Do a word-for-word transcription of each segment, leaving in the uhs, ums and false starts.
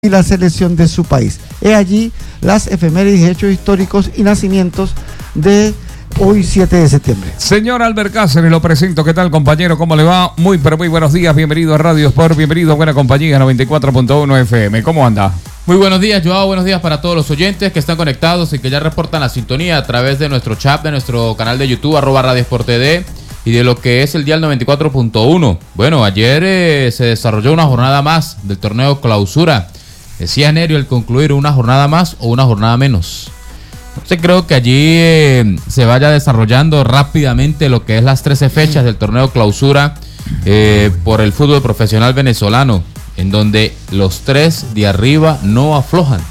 y la selección de su país. He allí las efemérides, hechos históricos y nacimientos de hoy siete de septiembre. Señor Albert Cáceres, lo presento. ¿Qué tal, compañero? ¿Cómo le va? Muy, pero muy buenos días. Bienvenido a Radio Sport, bienvenido a Buena Compañía noventa y cuatro punto uno F M. ¿Cómo anda? Muy buenos días, Joao. Buenos días para todos los oyentes que están conectados y que ya reportan la sintonía a través de nuestro chat, de nuestro canal de YouTube, arroba Radio Sport T V, y de lo que es el Dial noventa y cuatro punto uno. Bueno, ayer eh, se desarrolló una jornada más del torneo Clausura. Decía Nerio, el concluir una jornada más o una jornada menos. Entonces creo que allí eh, se vaya desarrollando rápidamente lo que es las trece fechas del torneo Clausura eh, por el fútbol profesional venezolano, en donde los tres de arriba no aflojan.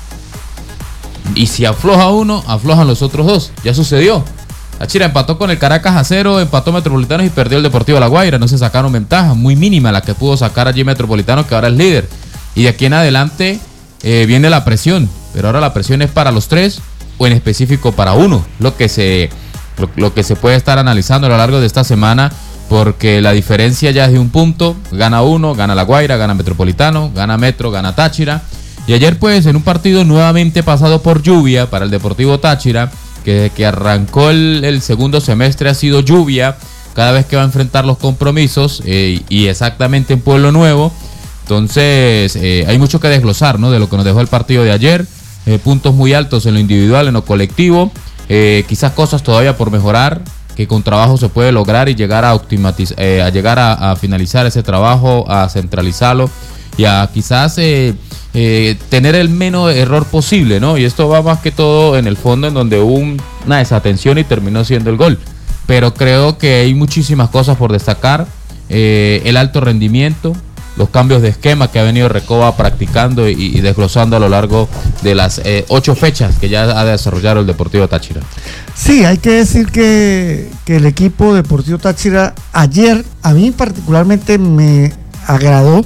Y si afloja uno, aflojan los otros dos. Ya sucedió. Táchira empató con el Caracas a cero, empató Metropolitanos y perdió el Deportivo La Guaira. No se sacaron ventaja, muy mínima la que pudo sacar allí Metropolitanos, que ahora es líder. Y de aquí en adelante eh, viene la presión, pero ahora la presión es para los tres o en específico para uno, lo que se, lo, lo que se puede estar analizando a lo largo de esta semana, porque la diferencia ya es de un punto. Gana uno, gana La Guaira, gana Metropolitano, gana Metro, gana Táchira. Y ayer pues en un partido nuevamente pasado por lluvia para el Deportivo Táchira, que desde que arrancó el, el segundo semestre ha sido lluvia cada vez que va a enfrentar los compromisos, eh, y exactamente en Pueblo Nuevo. Entonces eh, hay mucho que desglosar, ¿no?, de lo que nos dejó el partido de ayer. Eh, puntos muy altos en lo individual, en lo colectivo, eh, quizás cosas todavía por mejorar, que con trabajo se puede lograr y llegar a optimizar, eh, a llegar a, a finalizar ese trabajo, a centralizarlo y a quizás eh, eh, tener el menos error posible, ¿no? Y esto va más que todo en el fondo, en donde hubo un, una desatención y terminó siendo el gol. Pero creo que hay muchísimas cosas por destacar, eh, el alto rendimiento, los cambios de esquema que ha venido Recoba practicando y, y desglosando a lo largo de las eh, ocho fechas que ya ha desarrollado el Deportivo Táchira. Sí, hay que decir que, que el equipo Deportivo Táchira ayer a mí particularmente me agradó,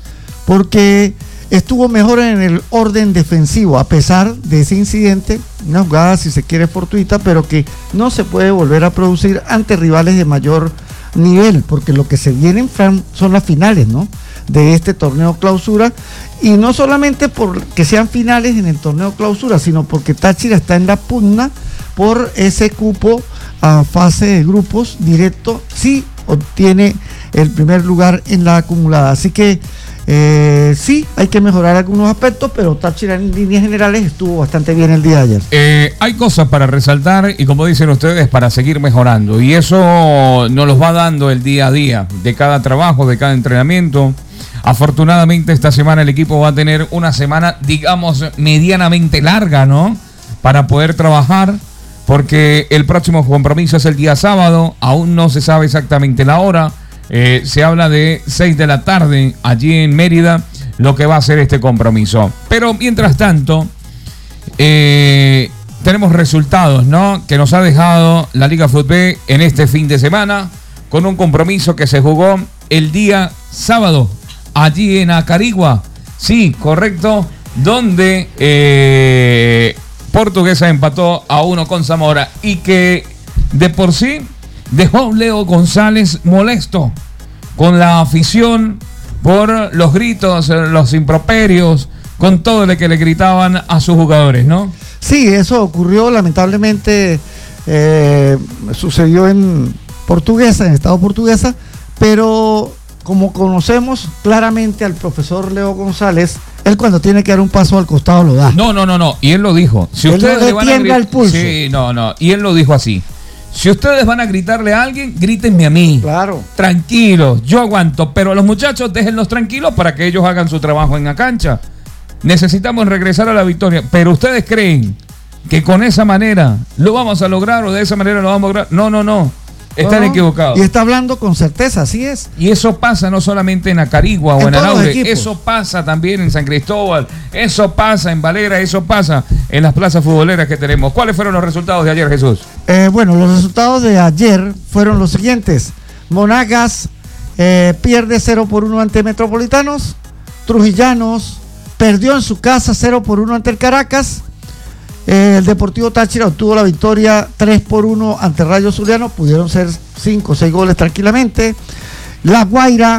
porque estuvo mejor en el orden defensivo, a pesar de ese incidente, una jugada si se quiere fortuita, pero que no se puede volver a producir ante rivales de mayor nivel, porque lo que se vienen son las finales, ¿no?, de este torneo Clausura, y no solamente porque sean finales en el torneo Clausura, sino porque Táchira está en la pugna por ese cupo a fase de grupos directo si obtiene el primer lugar en la acumulada. Así que eh, sí, hay que mejorar algunos aspectos, pero Táchira en líneas generales estuvo bastante bien el día de ayer. Eh, hay cosas para resaltar y, como dicen ustedes, para seguir mejorando, y eso nos los va dando el día a día de cada trabajo, de cada entrenamiento. Afortunadamente esta semana el equipo va a tener una semana, digamos, medianamente larga, ¿no?, para poder trabajar, porque el próximo compromiso es el día sábado, aún no se sabe exactamente la hora, eh, se habla de seis de la tarde allí en Mérida, lo que va a ser este compromiso. Pero mientras tanto, eh, tenemos resultados, ¿no?, que nos ha dejado la Liga Fútbol en este fin de semana, con un compromiso que se jugó el día sábado, allí en Acarigua, sí, correcto, donde eh, Portuguesa empató a uno con Zamora, y que de por sí dejó Leo González molesto con la afición por los gritos, los improperios, con todo lo que le gritaban a sus jugadores, ¿no? Sí, eso ocurrió lamentablemente, eh, sucedió en Portuguesa, en el estado Portuguesa, pero como conocemos claramente al profesor Leo González, él cuando tiene que dar un paso al costado lo da. No, no, no, no. Y él lo dijo. Si él ustedes no le van a gritar, el pulso. Sí, no, no. Y él lo dijo así. Si ustedes van a gritarle a alguien, grítenme a mí. Claro. Tranquilos, yo aguanto. Pero a los muchachos déjenlos tranquilos para que ellos hagan su trabajo en la cancha. Necesitamos regresar a la victoria. Pero ustedes creen que con esa manera lo vamos a lograr, o de esa manera lo vamos a lograr. No, no, no. Están no, equivocados. Y está hablando con certeza, así es. Y eso pasa no solamente en Acarigua o en Araure, eso pasa también en San Cristóbal, eso pasa en Valera, eso pasa en las plazas futboleras que tenemos. ¿Cuáles fueron los resultados de ayer, Jesús? Eh, bueno, los resultados de ayer fueron los siguientes. Monagas eh, pierde cero por uno ante Metropolitanos. Trujillanos perdió en su casa cero por uno ante el Caracas. El Deportivo Táchira obtuvo la victoria tres por uno ante Rayo Zuliano. Pudieron ser cinco o seis goles tranquilamente. La Guaira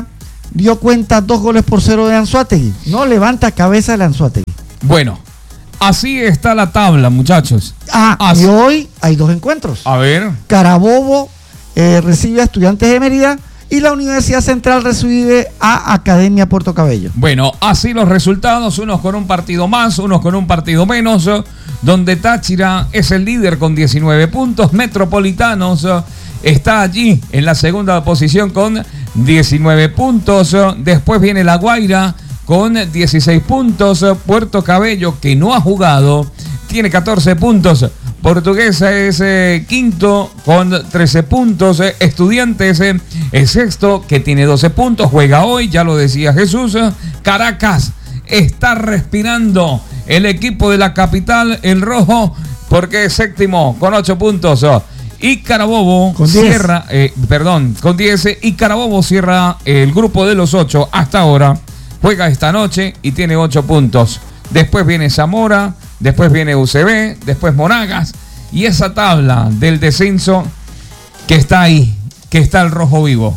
dio cuenta dos goles por cero de Anzoátegui. No levanta cabeza el Anzoátegui. Bueno, así está la tabla, muchachos. Ah, Así. y hoy hay dos encuentros. A ver. Carabobo eh, recibe a Estudiantes de Mérida y la Universidad Central recibe a Academia Puerto Cabello. Bueno, así los resultados, unos con un partido más, unos con un partido menos, donde Táchira es el líder con diecinueve puntos, Metropolitanos está allí en la segunda posición con diecinueve puntos, después viene La Guaira con dieciséis puntos, Puerto Cabello, que no ha jugado, tiene catorce puntos, Portuguesa es eh, quinto con trece puntos, eh, Estudiantes eh, es sexto que tiene doce puntos, juega hoy, ya lo decía Jesús. Caracas está respirando, el equipo de la capital, el rojo, porque es séptimo con ocho puntos. Y Carabobo con cierra, eh, perdón, con diez, y Carabobo cierra el grupo de los ocho hasta ahora, juega esta noche y tiene ocho puntos. Después viene Zamora, después viene U C B, después Monagas, y esa tabla del descenso que está ahí, que está el rojo vivo.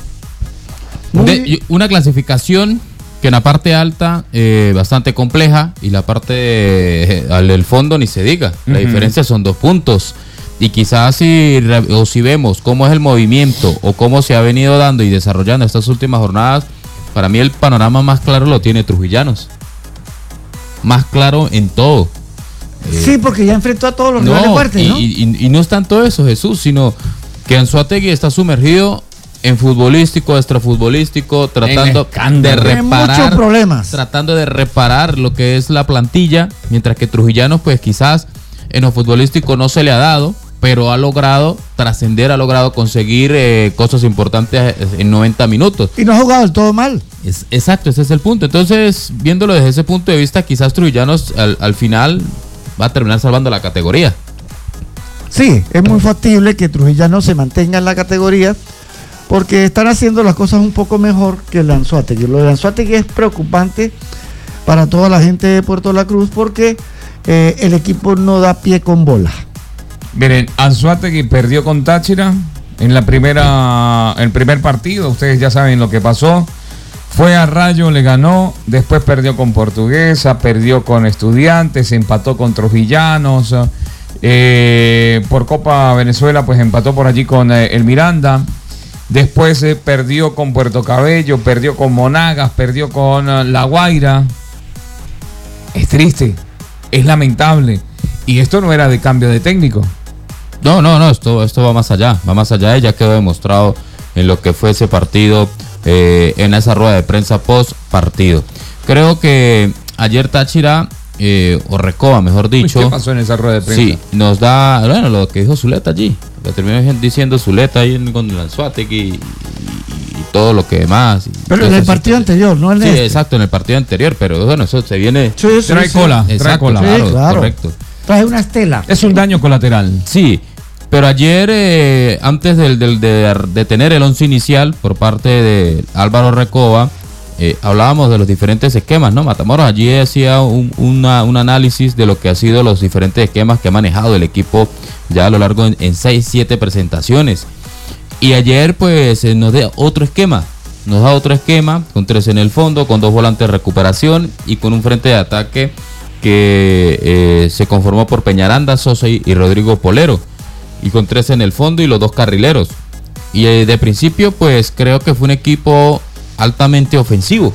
De, una clasificación que en la parte alta eh, bastante compleja y la parte eh, al del fondo ni se diga. La uh-huh. diferencia son dos puntos. Y quizás si, o si vemos cómo es el movimiento o cómo se ha venido dando y desarrollando estas últimas jornadas, para mí el panorama más claro lo tiene Trujillanos. Más claro en todo. Sí, eh, porque ya enfrentó a todos los rivales fuertes, ¿no? Y, y, y no es tanto eso, Jesús, sino que Anzoátegui está sumergido en futbolístico, extrafutbolístico, tratando de reparar muchos problemas. Tratando de reparar lo que es la plantilla, mientras que Trujillanos, pues quizás en lo futbolístico no se le ha dado, pero ha logrado trascender, ha logrado conseguir eh, cosas importantes en noventa minutos. Y no ha jugado del todo mal. Es, exacto, ese es el punto. Entonces, viéndolo desde ese punto de vista, quizás Trujillanos al, al final va a terminar salvando la categoría. Sí, es muy factible que Trujillanos se mantenga en la categoría, porque están haciendo las cosas un poco mejor que el Anzoátegui. Lo de Anzoátegui es preocupante para toda la gente de Puerto La Cruz, porque eh, el equipo no da pie con bola. Miren, Anzoátegui perdió con Táchira en la primera, el primer partido, ustedes ya saben lo que pasó. Fue a Rayo, le ganó, después perdió con Portuguesa, perdió con Estudiantes, empató con Trujillanos, eh, por Copa Venezuela pues empató por allí con eh, el Miranda, después eh, perdió con Puerto Cabello, perdió con Monagas, perdió con uh, La Guaira. Es triste, es lamentable, y esto no era de cambio de técnico. No, no, no, esto, esto va más allá, va más allá, ya quedó demostrado en lo que fue ese partido, eh, en esa rueda de prensa post partido. Creo que ayer Táchira, eh, o Recoba, mejor dicho. ¿Qué pasó en esa rueda de prensa? Sí, nos da, bueno, lo que dijo Zuleta allí, lo terminó diciendo Zuleta ahí con el Anzoátegui y, y, y todo lo que demás. Pero en el partido anterior, no en Sí, este. exacto, en el partido anterior, pero bueno, eso se viene. Sí, sí, trae sí. cola, Exacto, trae cola. claro, Sí, claro. correcto. Trae una estela. Es un daño colateral. Sí, pero ayer, eh, antes del, del, de, de tener el once inicial por parte de Álvaro Recoba, eh, hablábamos de los diferentes esquemas, ¿no? Matamoros allí hacía un, una, un análisis de lo que han sido los diferentes esquemas que ha manejado el equipo ya a lo largo en, en seis, siete presentaciones. Y ayer, pues, eh, nos da otro esquema. Nos da otro esquema, con tres en el fondo, con dos volantes de recuperación y con un frente de ataque que eh, se conformó por Peñaranda, Sosa y, y Rodrigo Polero, y con tres en el fondo y los dos carrileros. Y eh, de principio, pues creo que fue un equipo altamente ofensivo,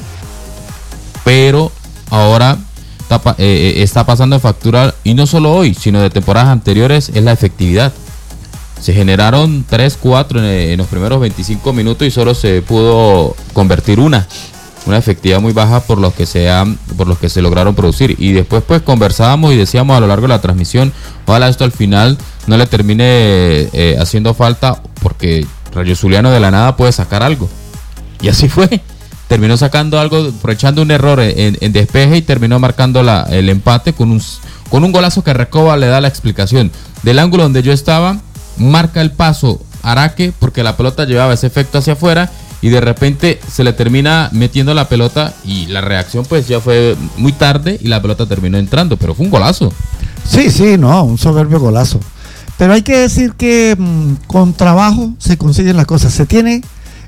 pero ahora está, eh, está pasando en factura, y no solo hoy, sino de temporadas anteriores, es la efectividad. Se generaron tres, cuatro en, en los primeros veinticinco minutos y solo se pudo convertir una. Una efectividad muy baja por los que se han, por los que se lograron producir. Y después pues conversábamos y decíamos a lo largo de la transmisión, ojalá esto al final no le termine eh, haciendo falta, porque Rayo Zuliano de la nada puede sacar algo. Y así fue. Terminó sacando algo, aprovechando un error en, en despeje, y terminó marcando la, el empate con un, con un golazo que Recoba le da la explicación. Del ángulo donde yo estaba, marca el paso Araque, porque la pelota llevaba ese efecto hacia afuera, y de repente se le termina metiendo la pelota, y la reacción pues ya fue muy tarde y la pelota terminó entrando, pero fue un golazo. Sí, sí, no, un soberbio golazo. Pero hay que decir que mmm, con trabajo se consiguen las cosas. Se tiene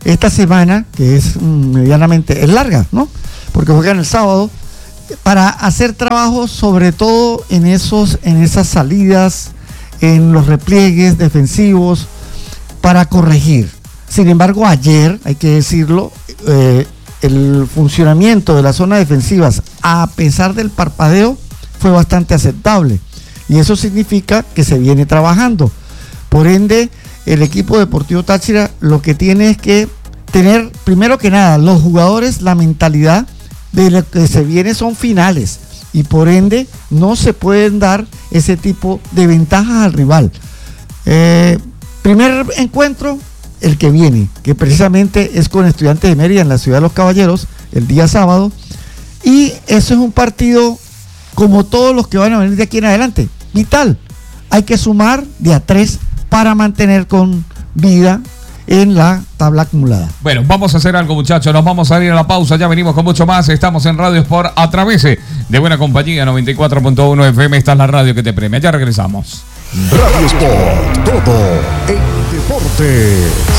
esta semana, que es mm, medianamente, es larga, ¿no? Porque juegan el sábado, para hacer trabajo sobre todo en, esos, en esas salidas, en los repliegues defensivos, para corregir. Sin embargo, ayer, hay que decirlo, eh, el funcionamiento de las zonas defensivas, a pesar del parpadeo, fue bastante aceptable. Y eso significa que se viene trabajando. Por ende, el equipo Deportivo Táchira lo que tiene es que tener, primero que nada, los jugadores, la mentalidad de lo que se viene son finales. Y por ende, no se pueden dar ese tipo de ventajas al rival. Eh, primer encuentro, el que viene, que precisamente es con Estudiantes de Mérida en la Ciudad de los Caballeros, el día sábado. Y eso es un partido, como todos los que van a venir de aquí en adelante, vital. Hay que sumar de a tres para mantener con vida en la tabla acumulada. Bueno, vamos a hacer algo, muchachos. Nos vamos a ir a la pausa. Ya venimos con mucho más. Estamos en Radio Sport a través de Buena Compañía noventa y cuatro punto uno F M. Esta es la radio que te premia. Ya regresamos. Radio Sport, todo en deportes.